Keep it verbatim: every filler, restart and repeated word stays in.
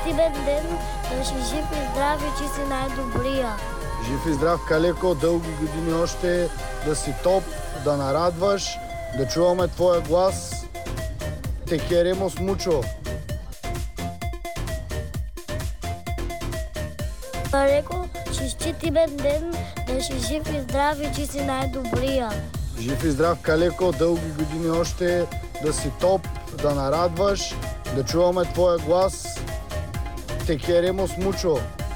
честитимен ден, да си жив и здрав и че си най-добрия. Жив и здрав, Калеко, дълги години още, да си топ, да нарадваш, да чуваме твоя глас. Те queremos mucho. Калеко, честитимен ден, да си жив и здрав и че си най-добрия. Жив и здрав, Калеко, дълги години още, да си топ, да нарадваш, да чуваме твоя глас. Те queremos mucho.